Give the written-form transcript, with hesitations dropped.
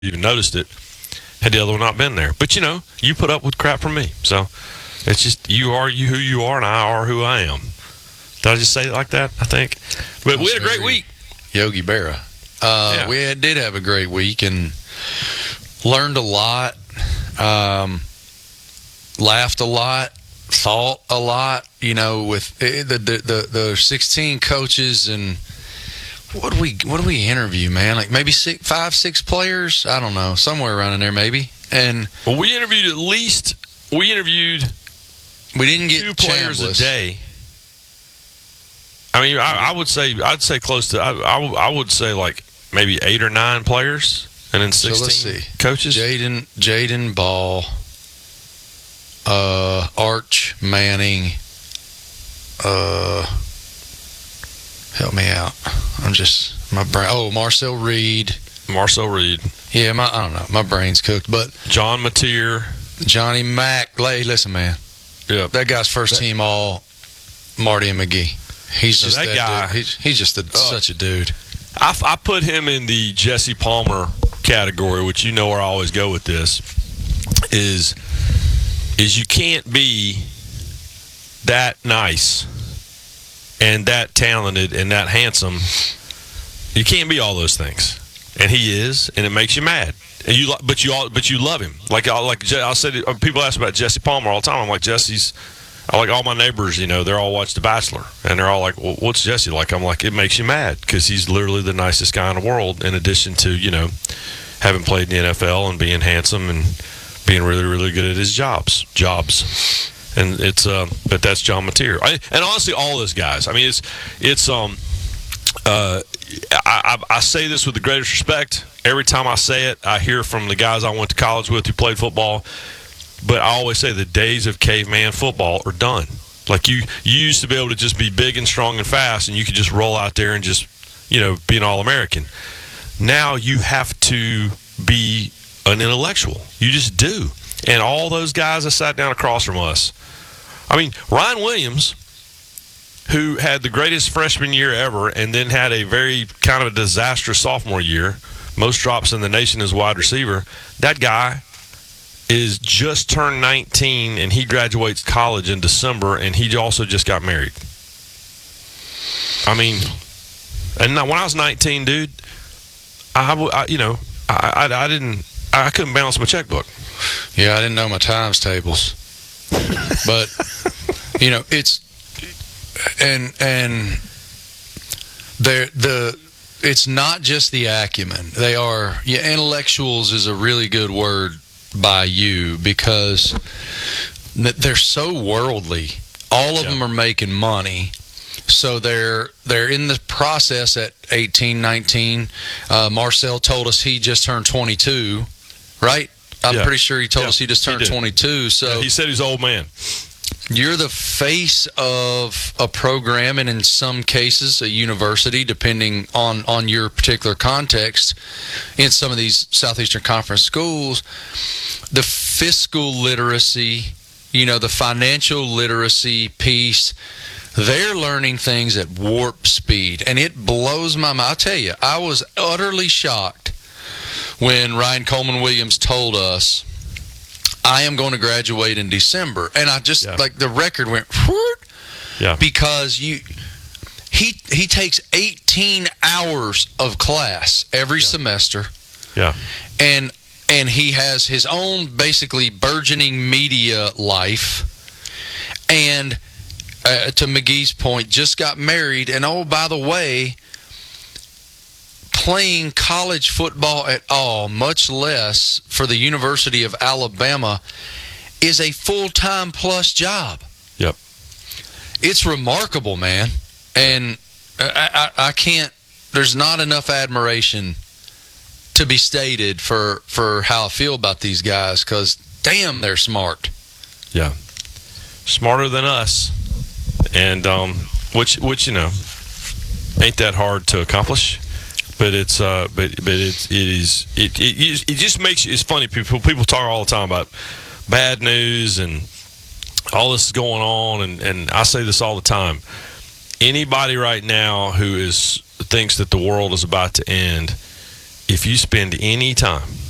even noticed it had the other one not been there. But you put up with crap from me, so it's just you are who you are, and I are who I am. Did I just say it like that? I think. But we had a great week. Yogi Berra. We did have a great week and learned a lot, laughed a lot, thought a lot. With the 16 coaches and what do we interview, man? Like maybe 5, 6 players. I don't know, somewhere around in there maybe. And we interviewed We didn't get 2 players Chambliss a day. I mean, I'd say close to. I would say like maybe 8 or 9 players, and then 16 so let's see. Coaches. Jaden Ball, Arch Manning. Help me out. My brain. Oh, Marcel Reed. Yeah, I don't know. My brain's cooked. But John Mateer, Johnny Mack. Listen, man. Yeah, that guy's first team all. Marty and McGee. He's just that guy. Dude. He's just such a dude. I put him in the Jesse Palmer category, which where I always go with this. Is you can't be that nice and that talented and that handsome. You can't be all those things, and he is, and it makes you mad. And but you love him. Like I said, people ask about Jesse Palmer all the time. I'm like, I like all my neighbors. They're all watch The Bachelor, and they're all like, "Well, what's Jesse like?" I'm like, it makes you mad because he's literally the nicest guy in the world. In addition to having played in the NFL and being handsome and being really, really good at his jobs. And it's but that's John Mateer. And honestly, all those guys. I mean, I say this with the greatest respect. Every time I say it, I hear from the guys I went to college with who played football. But I always say the days of caveman football are done. Like you used to be able to just be big and strong and fast, and you could just roll out there and just be an All-American. Now you have to be an intellectual. You just do. And all those guys that sat down across from us. I mean, Ryan Williams, who had the greatest freshman year ever and then had a very kind of a disastrous sophomore year, most drops in the nation as wide receiver, that guy is just turned 19 and he graduates college in December, and he also just got married. I mean, and when I was 19, dude, I couldn't balance my checkbook. Yeah, I didn't know my times tables. But it's it's not just the acumen. They are intellectuals is a really good word by you because they're so worldly. All of them are making money. So they're in the process at 18, 19. Marcel told us he just turned 22, right? I'm pretty sure he told us he just turned 22. So he said he's an old man. You're the face of a program, and in some cases a university, depending on your particular context. In some of these Southeastern Conference schools, the fiscal literacy, the financial literacy piece, they're learning things at warp speed, and it blows my mind. I'll tell you, I was utterly shocked when Ryan Coleman Williams told us, I am going to graduate in December. And I just, like, the record went, whoop, because he takes 18 hours of class every semester. Yeah. And he has his own, basically, burgeoning media life. And to McGee's point, just got married. And, oh, by the way, playing college football at all, much less for the University of Alabama, is a full-time plus job. Yep. It's remarkable, man. And I can't, there's not enough admiration to be stated for how I feel about these guys, because, damn, they're smart. Yeah. Smarter than us. And, which ain't that hard to accomplish. But it just makes you. It's funny. People talk all the time about bad news and all this is going on, and I say this all the time. Anybody right now who thinks that the world is about to end, if you spend any time